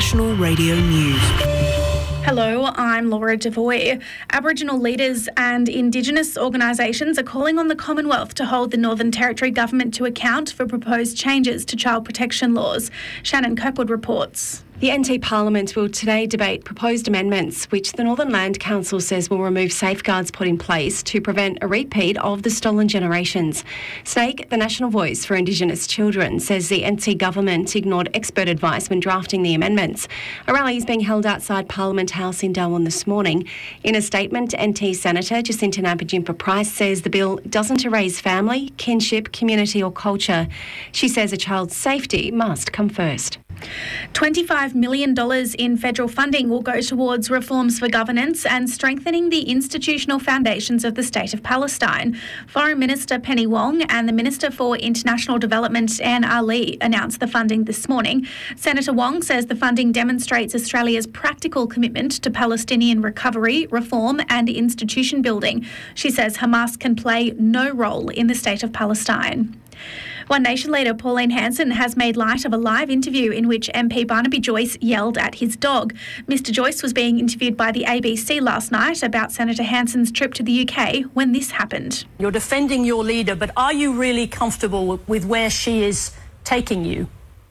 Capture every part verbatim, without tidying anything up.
National Radio News. Hello, I'm Laura Devoy. Aboriginal leaders and Indigenous organisations are calling on the Commonwealth to hold the Northern Territory Government to account for proposed changes to child protection laws. Shannon Kirkwood reports. The N T Parliament will today debate proposed amendments which the Northern Land Council says will remove safeguards put in place to prevent a repeat of the stolen generations. SNAICC, the National Voice for Indigenous Children, says the N T government ignored expert advice when drafting the amendments. A rally is being held outside Parliament House in Darwin this morning. In a statement, N T Senator Jacinta Nampijinpa-Price says the bill doesn't erase family, kinship, community or culture. She says a child's safety must come first. twenty-five million dollars in federal funding will go towards reforms for governance and strengthening the institutional foundations of the State of Palestine. Foreign Minister Penny Wong and the Minister for International Development, Anne Ali, announced the funding this morning. Senator Wong says the funding demonstrates Australia's practical commitment to Palestinian recovery, reform and institution building. She says Hamas can play no role in the State of Palestine. One Nation leader Pauline Hanson has made light of a live interview in which M P Barnaby Joyce yelled at his dog. Mister Joyce was being interviewed by the A B C last night about Senator Hanson's trip to the U K when this happened. You're defending your leader, but are you really comfortable with where she is taking you?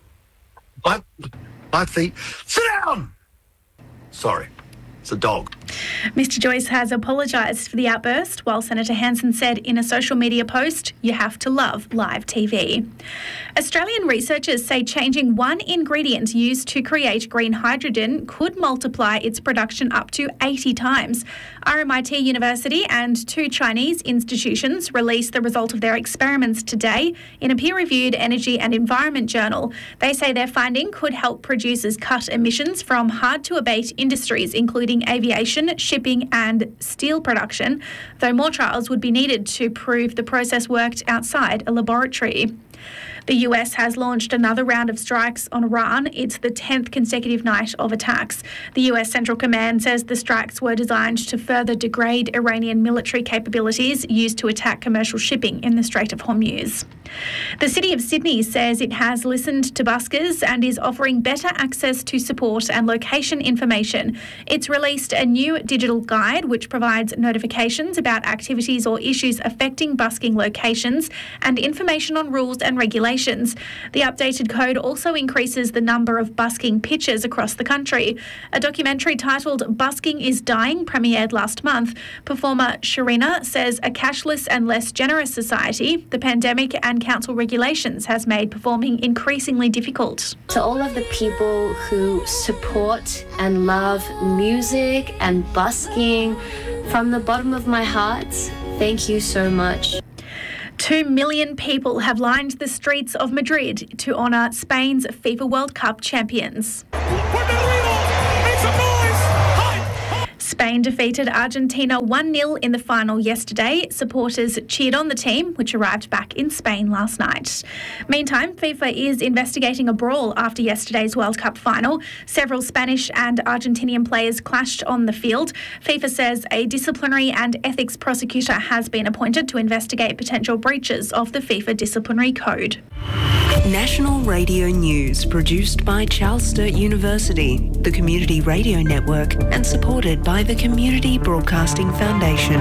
I, I think... Sit down! Sorry. It's a dog. Mister Joyce has apologised for the outburst, while Senator Hanson said in a social media post, "You have to love live T V." Australian researchers say changing one ingredient used to create green hydrogen could multiply its production up to eighty times. R M I T University and two Chinese institutions released the result of their experiments today in a peer-reviewed Energy and Environment journal. They say their finding could help producers cut emissions from hard-to-abate industries, including aviation, shipping and steel production, though more trials would be needed to prove the process worked outside a laboratory. The U S has launched another round of strikes on Iran. It's the tenth consecutive night of attacks. The U S Central Command says the strikes were designed to further degrade Iranian military capabilities used to attack commercial shipping in the Strait of Hormuz. The City of Sydney says it has listened to buskers and is offering better access to support and location information. It's released a new digital guide which provides notifications about activities or issues affecting busking locations and information on rules and regulations. The updated code also increases the number of busking pitches across the country. A documentary titled Busking is Dying premiered last month. Performer Sharina says a cashless and less generous society, the pandemic and council regulations has made performing increasingly difficult. To all of the people who support and love music and busking, from the bottom of my heart, thank you so much. Two million people have lined the streets of Madrid to honour Spain's FIFA World Cup champions. Spain defeated Argentina one nil in the final yesterday. Supporters cheered on the team, which arrived back in Spain last night. Meantime, FIFA is investigating a brawl after yesterday's World Cup final. Several Spanish and Argentinian players clashed on the field. FIFA says a disciplinary and ethics prosecutor has been appointed to investigate potential breaches of the FIFA disciplinary code. National Radio News, produced by Charles Sturt University, the Community Radio Network, and supported by the Community Broadcasting Foundation.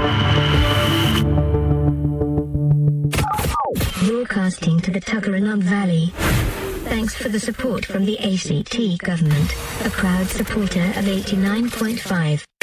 Broadcasting to the Tuggeranong Valley. Thanks for the support from the A C T government, a proud supporter of eighty-nine point five.